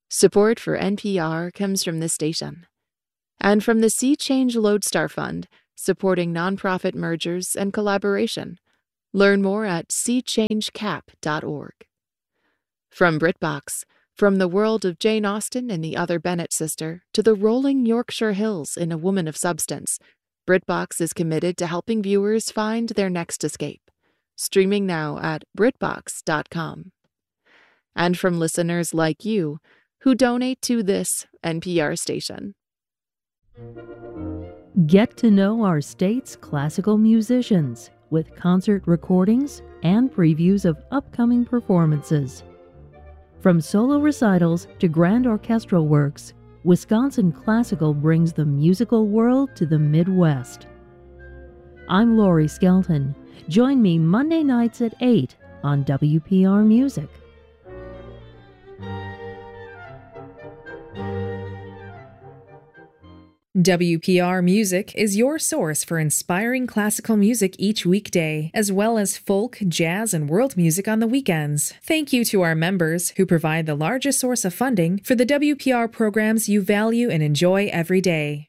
Support for NPR comes from this station and from the Sea Change Lodestar Fund, supporting nonprofit mergers and collaboration. Learn more at seachangecap.org. From BritBox, from the world of Jane Austen and the Other Bennet sister to the rolling Yorkshire Hills in A Woman of Substance, BritBox is committed to helping viewers find their next escape. Streaming now at BritBox.com. And from listeners like you who donate to this NPR station. Get to know our state's classical musicians with concert recordings and previews of upcoming performances. From solo recitals to grand orchestral works, Wisconsin Classical brings the musical world to the Midwest. I'm Lori Skelton. Join me Monday nights at 8 on WPR Music. WPR Music is your source for inspiring classical music each weekday, as well as folk, jazz, and world music on the weekends. Thank you to our members who provide the largest source of funding for the WPR programs you value and enjoy every day.